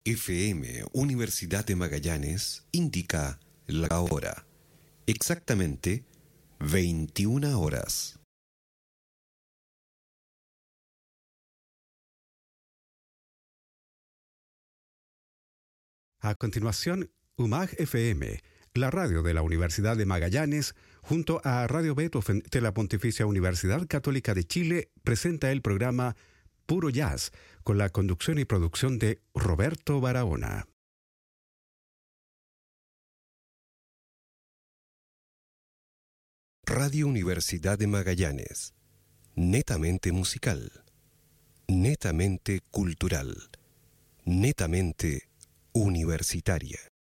FM Universidad de Magallanes indica la hora. Exactamente 21 horas. A continuación, UMAG FM, la radio de la Universidad de Magallanes, junto a Radio Beethoven de la Pontificia Universidad Católica de Chile, presenta el programa Puro Jazz, con la conducción y producción de Roberto Barahona. Radio Universidad de Magallanes. Netamente musical. Netamente cultural. Netamente universitaria.